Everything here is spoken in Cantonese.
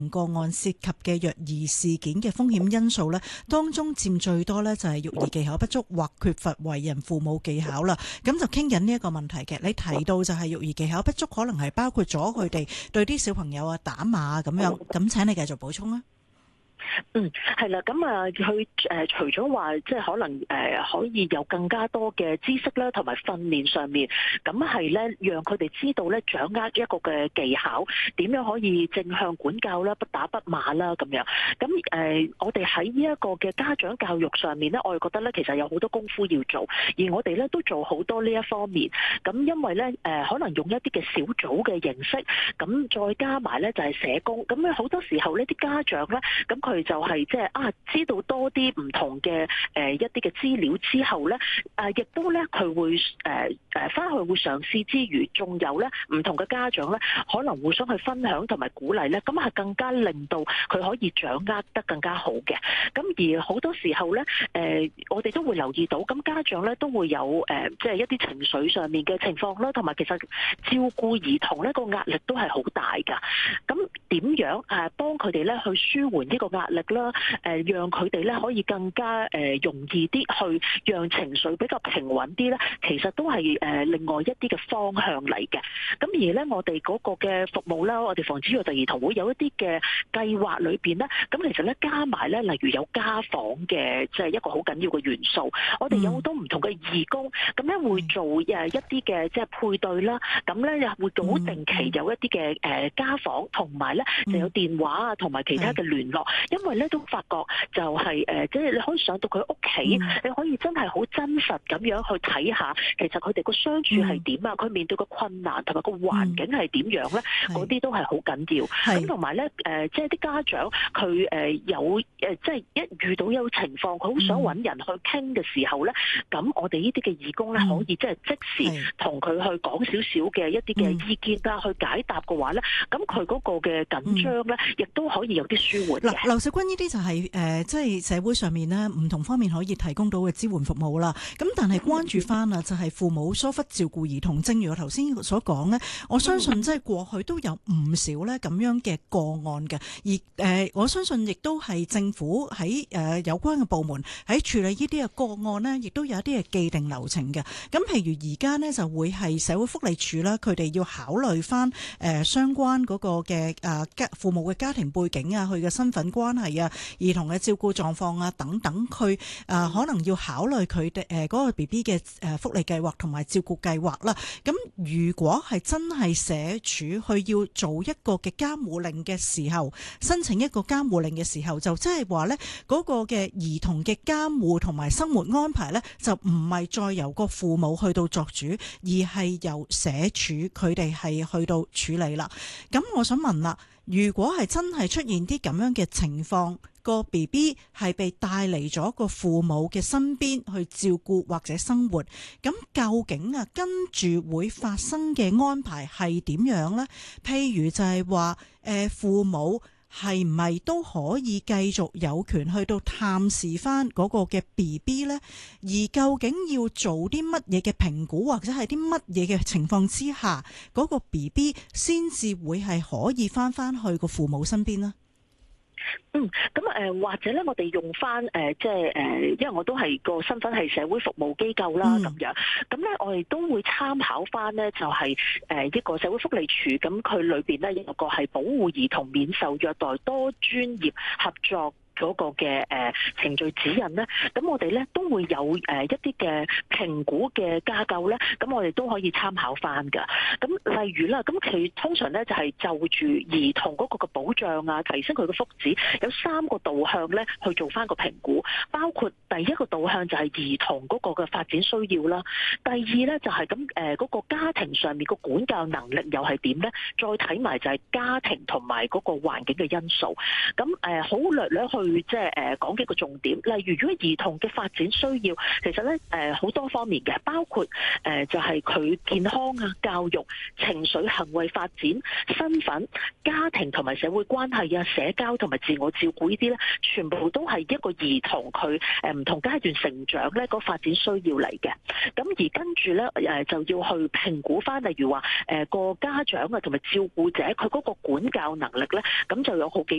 個案涉及嘅虐兒事件嘅風險因素咧，當中佔最多咧就係育兒技巧不足或缺乏為人父母技巧啦。咁就傾緊呢一個問題嘅。你提到就係育兒技巧不足，可能係包括咗佢哋對啲小朋友啊打罵咁樣。咁請你繼續補充啊。 係啦，咁佢除咗話即係可能可以有更加多嘅知識啦，同埋訓練上面，咁係咧讓佢哋知道咧掌握一個嘅技巧，點樣可以正向管教啦，不打不罵啦咁樣。咁我哋喺呢一個嘅家長教育上面咧，我哋覺得咧其實有好多功夫要做，而我哋咧都做好多呢一方面。咁因為咧可能用一啲嘅小組嘅形式，咁再加埋咧就係社工，咁咧好多時候呢啲家長咧，咁佢就係即係知道多啲唔同嘅一啲嘅資料之後咧，亦都咧佢會翻去會嘗試之餘，仲有咧唔同嘅家長咧可能互相去分享同埋鼓勵咧，咁係更加令到佢可以掌握得更加好嘅。咁而好多時候咧我哋都會留意到，咁家長咧都會有即係一啲情緒上面嘅情況啦，同埋其實照顧兒童咧個壓力都係好大㗎。咁點樣幫佢哋咧去舒緩呢個壓力啦？讓佢哋咧可以更加容易啲去讓情緒比較平穩啲咧，其實都係另外一啲嘅方向嚟嘅。咁而咧我哋嗰個嘅服務啦，我哋防止虐待兒童會有一啲嘅計劃裏邊咧，咁其實咧加埋咧，例如有家訪嘅，即係一個好緊要嘅元素。我哋有好多唔同嘅義工，咁咧會做一啲嘅即係配對啦，咁咧又會好定期有一啲嘅家訪，同埋咧就有電話啊，同埋其他嘅聯絡，因為咧都發覺就係即係你可以上到佢屋企，你可以真係好真實咁樣去睇下，其實佢哋個相處係點啊，佢面對個困難同埋個環境係點樣咧，嗰啲都係好緊要。咁同埋咧即係啲家長佢有即係一遇到有情況，佢好想揾人去傾嘅時候咧，咁我哋呢啲嘅義工咧可以即係即時同佢去講少少嘅一啲嘅意見啊，去解答嘅話咧，咁佢嗰個嘅緊張咧，亦都可以有啲舒緩嘅。 嗱，劉兆君呢啲就係即係社會上面呢唔同方面可以提供到嘅支援服務啦。咁但係關注翻啊，就係父母疏忽照顧兒童，正如我頭先所講呢，我相信即係過去都有唔少呢咁樣嘅個案嘅。而我相信亦都係政府喺有關嘅部門喺處理呢啲嘅個案呢，亦都有一啲嘅既定流程嘅。咁譬如而家呢，就會係社會福利署啦，佢哋要考慮翻相關嗰個嘅父母嘅家庭背景啊，佢嘅身份關係啊，兒童嘅照顧狀況啊等等，佢可能要考慮佢哋嗰個 BB 嘅福利計劃同埋照顧計劃啦。咁如果係真係社署去要做一個嘅監護令嘅時候，申請一個監護令嘅時候，就即係話呢嗰個嘅兒童嘅監護同埋生活安排呢，就唔係再由個父母去到作主，而係由社署佢哋係去到處理啦。咁我想問啦，如果係真係出現啲咁樣嘅情況，個 BB 係被帶嚟咗個父母嘅身邊去照顧或者生活，咁究竟跟住會發生嘅安排係點樣呢？譬如就係話父母係唔係都可以繼續有權去到探視翻嗰個嘅 BB 呢？而究竟要做啲乜嘢嘅評估，或者係啲乜嘢嘅情況之下，嗰個 BB 先至會係可以翻去個父母身邊呢？ 咁或者咧，我哋用翻即係因為我都係個身份係社會服務機構啦，咁樣咁咧，我哋都會參考翻咧，就係一個社會福利署，咁佢裏邊咧有個係保護兒童免受虐待多專業合作嗰個嘅程序指引咧，咁我哋咧都會有一啲嘅評估嘅架構咧，咁我哋都可以參考翻㗎。咁例如啦，咁佢通常咧就係就住兒童嗰個嘅保障啊，提升佢嘅福祉，有3個導向咧去做翻個評估，包括第一個導向就係兒童嗰個嘅發展需要啦，第二咧就係嗰個家庭上面個管教能力又係點咧，再睇埋就係家庭同埋嗰個環境嘅因素。咁好略略去即係講幾個重點，例如如果兒童嘅發展需要，其實咧好多方面嘅，包括就係佢健康啊、教育、情緒、行為發展、身份、家庭同埋社會關係啊、社交同埋自我照顧呢啲咧，全部都係一個兒童佢唔同階段成長咧個發展需要嚟嘅。咁而跟住咧就要去評估翻，例如話個家長啊同埋照顧者佢嗰個管教能力咧，咁就有好幾